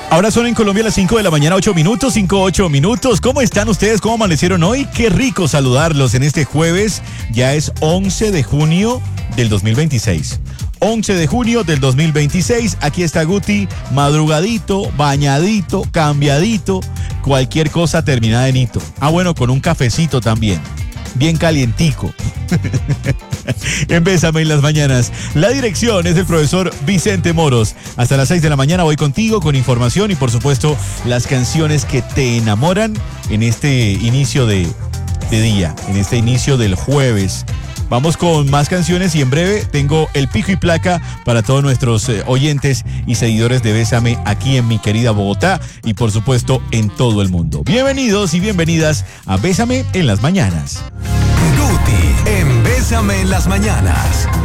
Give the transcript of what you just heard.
Ahora son en Colombia las 5 de la mañana, 8 minutos, 8 minutos. ¿Cómo están ustedes? ¿Cómo amanecieron hoy? Qué rico saludarlos en este jueves. Ya es 11 de junio del 2026. 11 de junio del 2026. Aquí está Guti, madrugadito, bañadito, cambiadito, cualquier cosa terminada en hito. Ah, bueno, con un cafecito también. Bien calientico. En Bésame en las mañanas. La dirección es del profesor Vicente Moros. Hasta las 6 de la mañana voy contigo con información y por supuesto las canciones que te enamoran en este inicio de día, en este inicio del jueves. Vamos con más canciones y en breve tengo el pico y placa para todos nuestros oyentes y seguidores de Bésame aquí en mi querida Bogotá y por supuesto en todo el mundo. Bienvenidos y bienvenidas a Bésame en las mañanas. Guti en Bésame en las mañanas.